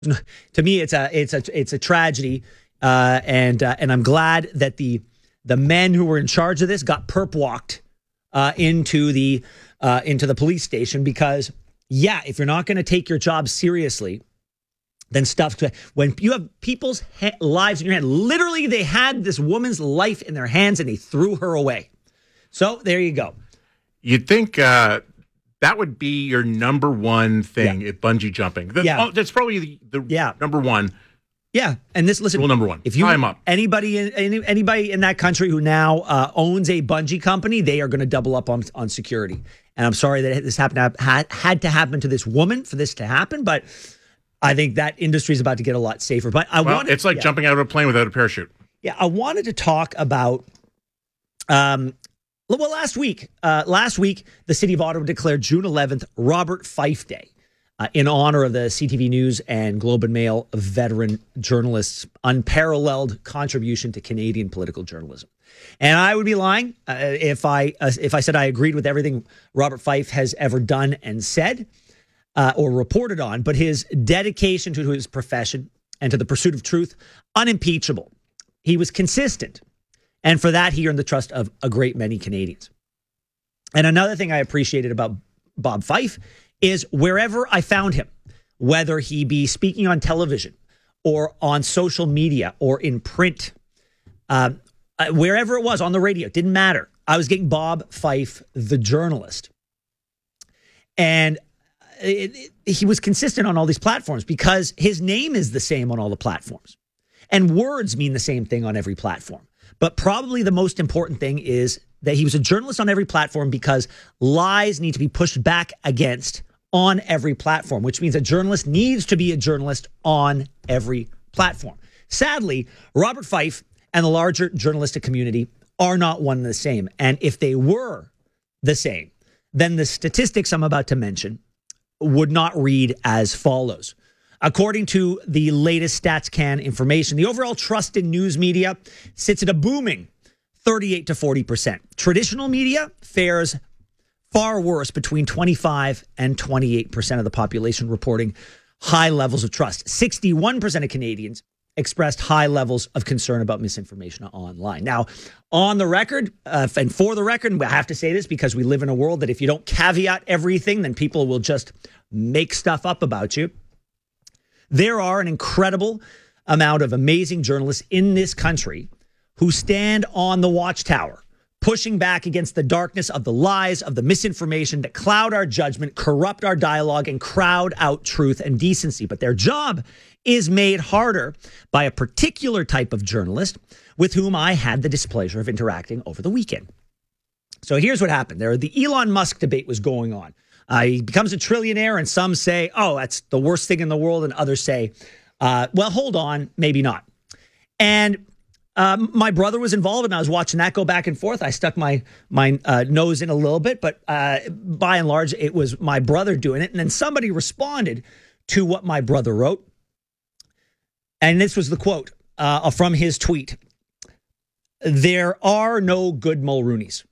To me, it's a tragedy, and I'm glad that the men who were in charge of this got perp walked into the police station, because if you're not going to take your job seriously, then when you have people's lives in your hand, literally they had this woman's life in their hands and they threw her away. So there you go. You'd think that would be your number one thing at bungee jumping. That's probably the number one. Yeah, and listen. Rule number one: if you tie 'em up. Anybody in that country who now owns a bungee company, they are going to double up on security. And I'm sorry that this had to happen to this woman for this to happen, but I think that industry is about to get a lot safer. But it's like jumping out of a plane without a parachute. Yeah, I wanted to talk about. Last week, the city of Ottawa declared June 11th Robert Fife Day in honor of the CTV News and Globe and Mail veteran journalist's unparalleled contribution to Canadian political journalism. And I would be lying if I said I agreed with everything Robert Fife has ever done and said or reported on, but his dedication to his profession and to the pursuit of truth, unimpeachable. He was consistent. And for that, he earned the trust of a great many Canadians. And another thing I appreciated about Bob Fife is wherever I found him, whether he be speaking on television or on social media or in print, wherever it was, on the radio, it didn't matter. I was getting Bob Fife, the journalist. And he was consistent on all these platforms because his name is the same on all the platforms. And words mean the same thing on every platform. But probably the most important thing is that he was a journalist on every platform because lies need to be pushed back against on every platform, which means a journalist needs to be a journalist on every platform. Sadly, Robert Fife and the larger journalistic community are not one and the same. And if they were the same, then the statistics I'm about to mention would not read as follows. According to the latest StatsCan information, the overall trust in news media sits at a booming 38 to 40%. Traditional media fares far worse, between 25 and 28% of the population reporting high levels of trust. 61% of Canadians expressed high levels of concern about misinformation online. Now, on the record, and for the record, I have to say this because we live in a world that if you don't caveat everything, then people will just make stuff up about you. There are an incredible amount of amazing journalists in this country who stand on the watchtower, pushing back against the darkness of the lies, of the misinformation that cloud our judgment, corrupt our dialogue, and crowd out truth and decency. But their job is made harder by a particular type of journalist with whom I had the displeasure of interacting over the weekend. So here's what happened. The Elon Musk debate was going on. He becomes a trillionaire, and some say, oh, that's the worst thing in the world. And others say, well, hold on, maybe not. And my brother was involved, and I was watching that go back and forth. I stuck my nose in a little bit, but by and large, it was my brother doing it. And then somebody responded to what my brother wrote. And this was the quote from his tweet. There are no good Mulroonies.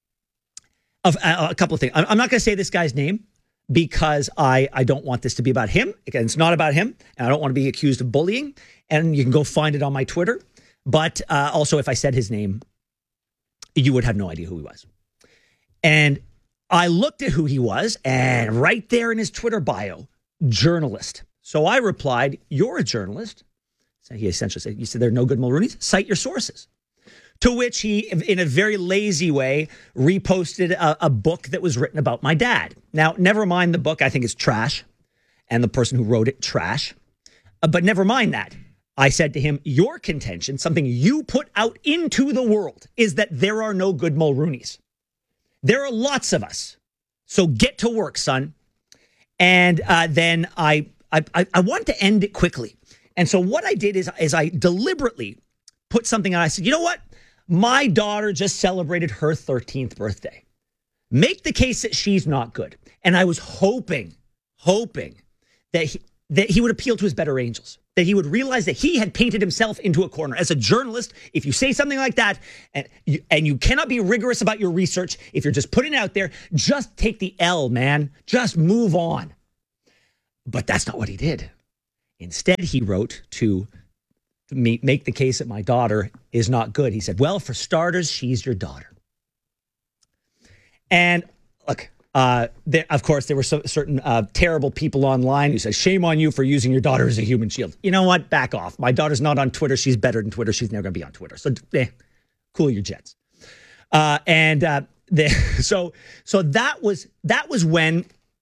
A couple of things. I'm not going to say this guy's name because I don't want this to be about him. Again, it's not about him, and I don't want to be accused of bullying. And you can go find it on my Twitter. But also, if I said his name, you would have no idea who he was. And I looked at who he was, and right there in his Twitter bio, journalist. So I replied, "You're a journalist." So he essentially said, "You said there are no good Mulroonies? Cite your sources." To which he, in a very lazy way, reposted a book that was written about my dad. Now, never mind the book. I think it's trash. And the person who wrote it, trash. But never mind that. I said to him, your contention, something you put out into the world, is that there are no good Mulroonies. There are lots of us. So get to work, son. And then I wanted to end it quickly. And so what I did is I deliberately put something on. I said, you know what? My daughter just celebrated her 13th birthday. Make the case that she's not good. And I was hoping that he would appeal to his better angels, that he would realize that he had painted himself into a corner. As a journalist, if you say something like that and you cannot be rigorous about your research, if you're just putting it out there, just take the L, man. Just move on. But that's not what he did. Instead, he wrote to make the case that my daughter is not good. He said, well, for starters, she's your daughter. And look, of course, there were certain terrible people online who said, shame on you for using your daughter as a human shield. You know what? Back off. My daughter's not on Twitter. She's better than Twitter. She's never going to be on Twitter. So cool your jets. So that was when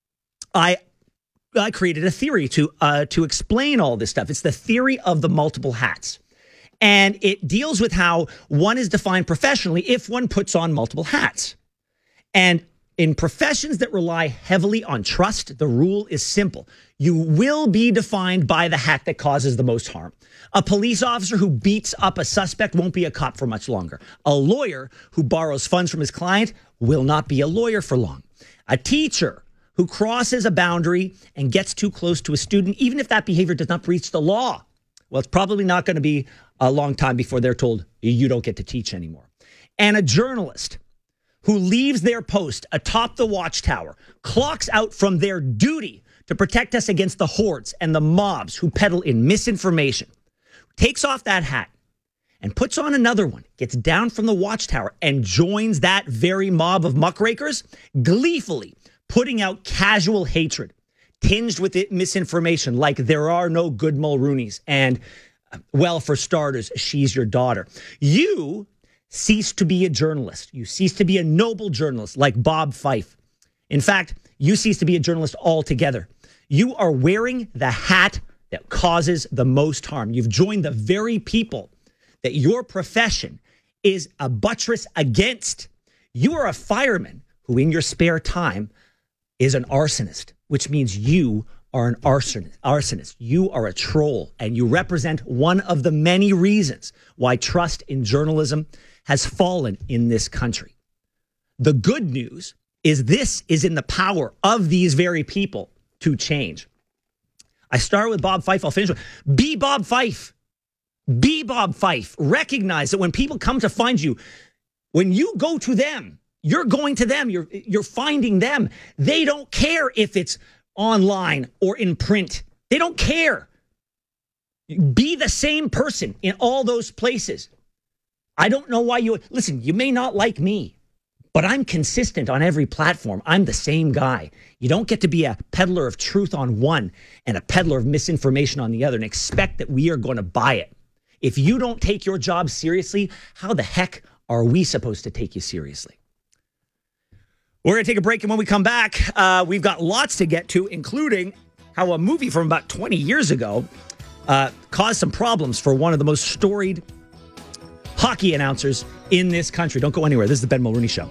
I created a theory to explain all this stuff. It's the theory of the multiple hats. And it deals with how one is defined professionally if one puts on multiple hats. And in professions that rely heavily on trust, the rule is simple. You will be defined by the hat that causes the most harm. A police officer who beats up a suspect won't be a cop for much longer. A lawyer who borrows funds from his client will not be a lawyer for long. A teacher who crosses a boundary and gets too close to a student, even if that behavior does not breach the law, well, it's probably not going to be a long time before they're told you don't get to teach anymore. And a journalist who leaves their post atop the watchtower, clocks out from their duty to protect us against the hordes and the mobs who peddle in misinformation, takes off that hat and puts on another one, gets down from the watchtower and joins that very mob of muckrakers, gleefully putting out casual hatred, tinged with misinformation like there are no good Mulrooney's and, well, for starters, she's your daughter. You cease to be a journalist. You cease to be a noble journalist like Bob Fife. In fact, you cease to be a journalist altogether. You are wearing the hat that causes the most harm. You've joined the very people that your profession is a buttress against. You are a fireman who in your spare time is an arsonist, which means you are an arsonist. You are a troll, and you represent one of the many reasons why trust in journalism has fallen in this country. The good news is this is in the power of these very people to change. I start with Bob Fife. I'll finish with be Bob Fife. Be Bob Fife. Recognize that when people come to find you, when you go to them, you're going to them. You're finding them. They don't care if it's online or in print. They don't care. Be the same person in all those places. I don't know why listen, you may not like me, but I'm consistent on every platform. I'm the same guy. You don't get to be a peddler of truth on one and a peddler of misinformation on the other and expect that we are going to buy it. If you don't take your job seriously, how the heck are we supposed to take you seriously? We're going to take a break, and when we come back, we've got lots to get to, including how a movie from about 20 years ago caused some problems for one of the most storied hockey announcers in this country. Don't go anywhere. This is the Ben Mulrooney Show.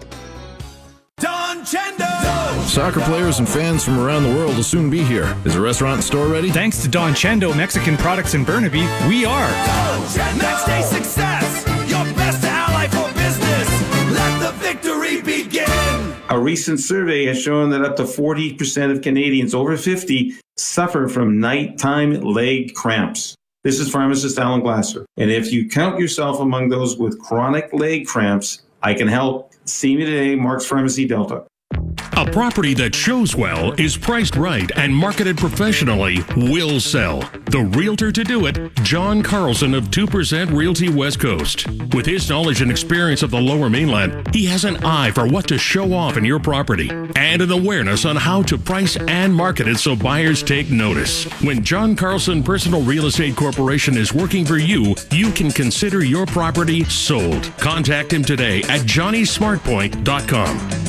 Don Chendo! Soccer players and fans from around the world will soon be here. Is the restaurant and store ready? Thanks to Don Chendo Mexican products in Burnaby, we are. Next day success, your best ally for business. Let the victory begin. A recent survey has shown that up to 40% of Canadians over 50 suffer from nighttime leg cramps. This is pharmacist Alan Glasser. And if you count yourself among those with chronic leg cramps, I can help. See me today, Mark's Pharmacy Delta. A property that shows well, is priced right, and marketed professionally will sell. The realtor to do it, John Carlson of 2% Realty West Coast. With his knowledge and experience of the Lower Mainland, he has an eye for what to show off in your property and an awareness on how to price and market it so buyers take notice. When John Carlson Personal Real Estate Corporation is working for you, you can consider your property sold. Contact him today at johnnysmartpoint.com.